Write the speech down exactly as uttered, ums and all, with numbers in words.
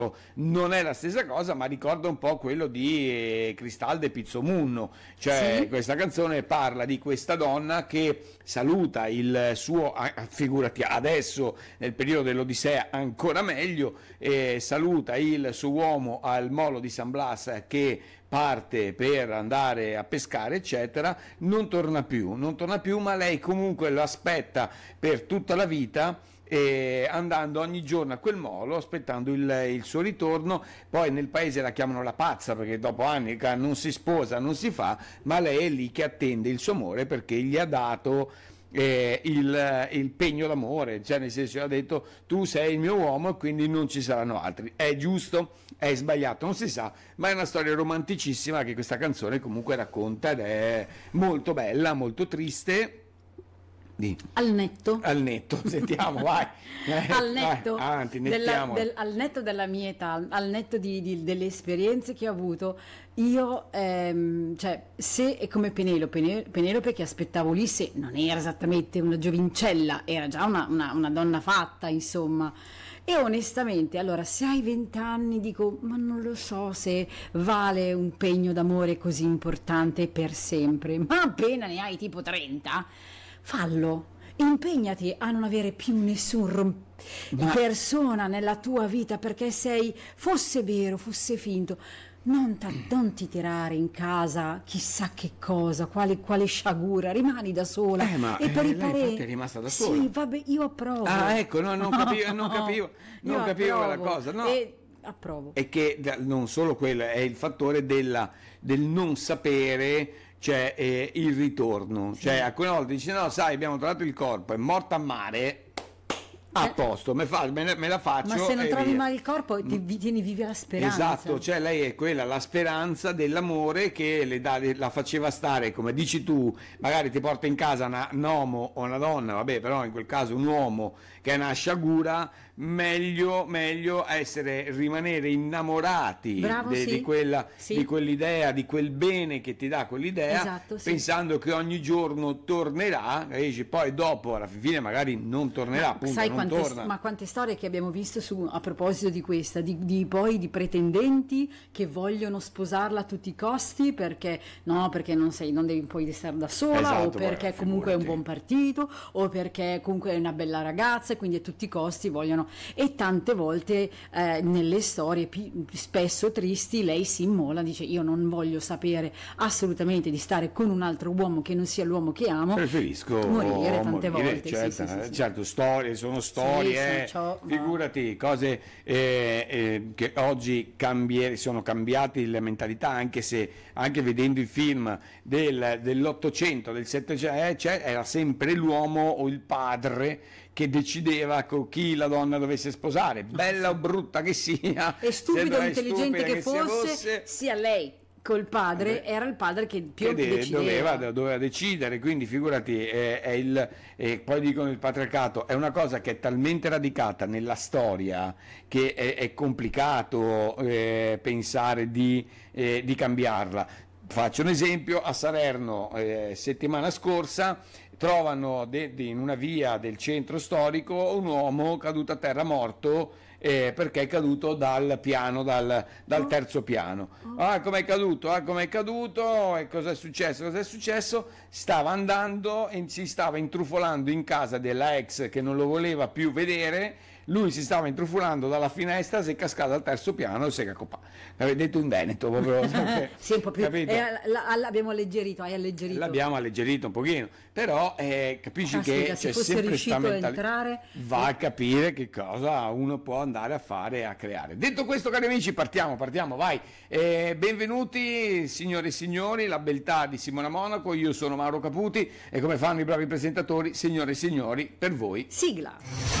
Non è la stessa cosa, ma ricorda un po' quello di eh, Cristalde Pizzomunno, cioè Sì. questa canzone parla di questa donna che saluta il suo, ah, figurati adesso nel periodo dell'Odissea ancora meglio, eh, saluta il suo uomo al molo di San Blas che parte per andare a pescare eccetera, non torna più, non torna più, ma lei comunque lo aspetta per tutta la vita, e andando ogni giorno a quel molo aspettando il, il suo ritorno. Poi nel paese la chiamano la pazza perché dopo anni che non si sposa, non si fa, ma lei è lì che attende il suo amore perché gli ha dato eh, il, il pegno d'amore, cioè nel senso ha detto tu sei il mio uomo e quindi non ci saranno altri. È giusto? È sbagliato? Non si sa, ma è una storia romanticissima che questa canzone comunque racconta ed è molto bella, molto triste. Di. Al netto, al netto, sentiamo, vai, eh, al netto, vai, avanti, della, del, al netto della mia età, al netto di, di, delle esperienze che ho avuto, io, ehm, cioè, se è come Penelope, Penelope che aspettavo lì, se non era esattamente una giovincella, era già una, una, una donna fatta, insomma. E onestamente, allora, se hai vent'anni dico, ma non lo so se vale un pegno d'amore così importante per sempre, ma appena ne hai tipo trenta, fallo, impegnati a non avere più nessun rom- Ma- persona nella tua vita, perché sei, fosse vero, fosse finto, non, ta- non ti tirare in casa chissà che cosa, quale, quale sciagura, rimani da sola. Eh, ma, e per eh, i lei parenti infatti è rimasta da sola. sì, vabbè, io approvo. Ah, ecco, no, non capivo, non capivo, non Io capivo la approvo. cosa, no. E approvo. E che da- non solo quello, è il fattore della, del non sapere, cioè eh, il ritorno, Sì. cioè alcune volte dici no, sai, abbiamo trovato il corpo, è morta a mare, a Eh. posto, me, fa- me, me la faccio. Ma se non e trovi via. mai il corpo ti vi- tieni viva la speranza. Esatto, cioè lei è quella, la speranza dell'amore che le dà- la faceva stare, come dici tu, magari ti porta in casa una- un uomo o una donna, vabbè, però in quel caso un uomo che è una sciagura, meglio, meglio essere, rimanere innamorati Bravo, de- sì. di, quella, Sì. di quell'idea, di quel bene che ti dà quell'idea, Esatto, sì. pensando che ogni giorno tornerà, e dici, poi dopo alla fine magari non tornerà, appunto, Sai non quante, torna. ma quante storie che abbiamo visto su, a proposito di questa, di, di poi di pretendenti che vogliono sposarla a tutti i costi perché no, perché non sei, non devi poi stare da sola, Esatto, o perché guarda, comunque è un figurati. buon partito, o perché comunque è una bella ragazza e quindi a tutti i costi vogliono. E tante volte eh, nelle storie pi- spesso tristi lei si immola, dice io non voglio sapere assolutamente di stare con un altro uomo che non sia l'uomo che amo, Preferisco morire tante morire, volte. certo, sì, sì, sì, sì. certo, storie, sono storie, sì, eh, ciò- figurati, cose eh, eh, che oggi cambie- sono cambiate le mentalità, anche se anche vedendo i film del- dell'Ottocento, del Settecento, eh, cioè, era sempre l'uomo o il padre che decideva co- chi la donna dovesse sposare, bella o brutta che sia, E stupido o se- intelligente stupida che sia fosse, sia lei col padre, Vabbè. era il padre che più che de- decideva. doveva, doveva decidere, quindi figurati, è, è il, e poi dicono il patriarcato, è una cosa che è talmente radicata nella storia che è, è complicato eh, pensare di, eh, di cambiarla. Faccio un esempio, a Salerno eh, settimana scorsa trovano de- de- in una via del centro storico un uomo caduto a terra morto eh, perché è caduto dal piano, dal, dal terzo piano. Ah, com'è caduto? Ah, com'è caduto? E cosa è successo? Cosa è successo? Stava andando e si stava intrufolando in casa della ex che non lo voleva più vedere. Lui si stava intrufolando dalla finestra, si è cascato al terzo piano e si è accoppato. Avete detto un Veneto proprio. Sì, un po' più. Capito? eh, la- l'abbiamo alleggerito, hai alleggerito. L'abbiamo alleggerito un pochino, però eh, capisci Caspita, che se c'è fosse sempre riuscito sta a mentalità. entrare- Va a capire che cosa uno può andare a fare e a creare. Detto questo, cari amici, partiamo, partiamo, vai. Eh, benvenuti, signore e signori, la beltà di Simona Monaco, io sono Mauro Caputi e come fanno i bravi presentatori, signore e signori, per voi. Sigla.